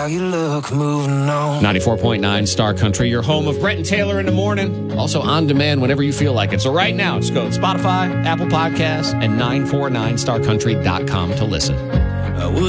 how you look moving on. 94.9 Star Country, your home of Brent and Taylor in the morning. Also on demand whenever you feel like it. So right now, just go to Spotify, Apple Podcasts, and 949starcountry.com to listen.